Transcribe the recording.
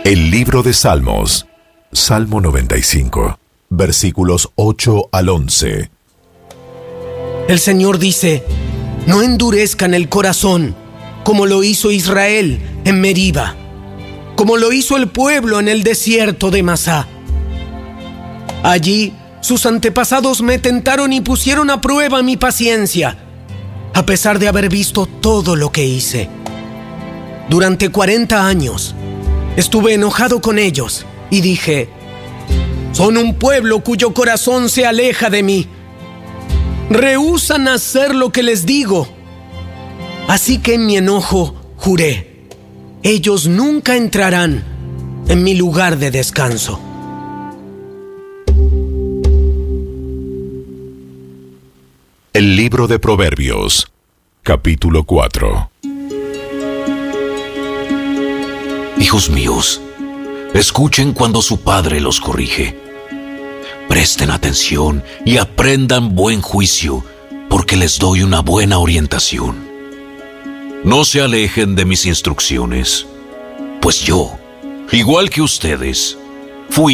El libro de Salmos, Salmo 95, versículos 8 al 11. El Señor dice: no endurezcan el corazón, como lo hizo Israel en Meriba, como lo hizo el pueblo en el desierto de Masá. Allí sus antepasados me tentaron y pusieron a prueba mi paciencia, a pesar de haber visto todo lo que hice. Durante 40 años estuve enojado con ellos y dije: son un pueblo cuyo corazón se aleja de mí. Rehúsan hacer lo que les digo. Así que en mi enojo juré: ellos nunca entrarán en mi lugar de descanso. El libro de Proverbios, capítulo 4. Hijos míos, escuchen cuando su padre los corrige. Presten atención y aprendan buen juicio, porque les doy una buena orientación. No se alejen de mis instrucciones, pues yo, igual que ustedes, fui